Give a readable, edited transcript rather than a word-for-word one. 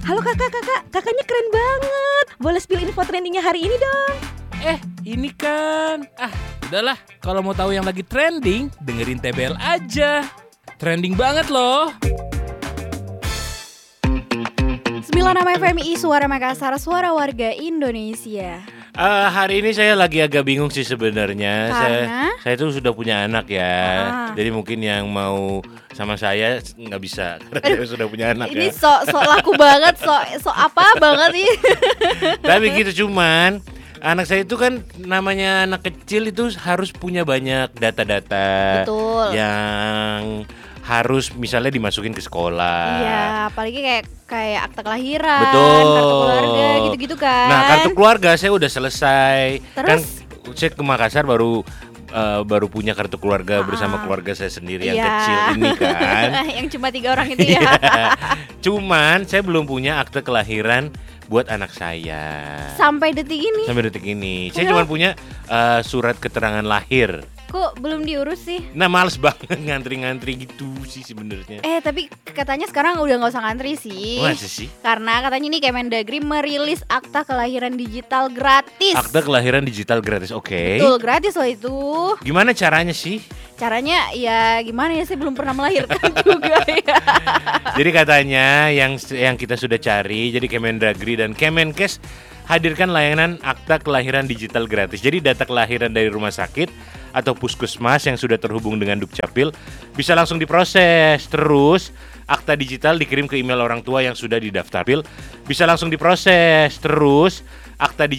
Halo kakaknya keren banget. Boleh spill info trendingnya hari ini dong. Ini kan. Udahlah, kalau mau tahu yang lagi trending, dengerin TBL aja. Trending banget loh. 96 FMI Suara Makassar, suara warga Indonesia. Hari ini saya lagi agak bingung sih sebenarnya. Karena? Saya tuh sudah punya anak ya. Jadi mungkin yang mau sama saya nggak bisa karena saya sudah punya anak Ini ya. sok laku banget, sok apa banget nih. Tapi gitu cuman anak saya itu kan namanya anak kecil itu harus punya banyak data-data. Betul. Yang harus misalnya dimasukin ke sekolah. Iya, apalagi kayak akta kelahiran, Betul. kartu keluarga gitu-gitu kan. Nah, kartu keluarga saya udah selesai. Terus? Kan saya ke Makassar baru punya kartu keluarga bersama keluarga saya sendiri yang Iya. kecil ini kan. Yang cuma 3 orang itu ya. Cuman saya belum punya akte kelahiran buat anak saya. Sampai detik ini. Sampai detik ini. Saya cuma punya surat keterangan lahir. Kok belum diurus sih? Nah, males banget ngantri-ngantri gitu sih sebenarnya. Tapi katanya sekarang udah nggak usah ngantri sih. Masa sih? Karena katanya ini Kemendagri merilis akta kelahiran digital gratis. Akte kelahiran digital gratis, oke. Betul, gratis loh itu. Gimana caranya sih? Caranya ya gimana ya, saya belum pernah melahirkan juga ya. Jadi katanya yang kita sudah cari, jadi Kemendagri dan Kemenkes hadirkan layanan akta kelahiran digital gratis. Jadi data kelahiran dari rumah sakit atau puskesmas yang sudah terhubung dengan Dukcapil bisa langsung diproses. Terus akta digital dikirim ke email orang tua yang sudah didaftar. Bisa langsung diproses. Terus akta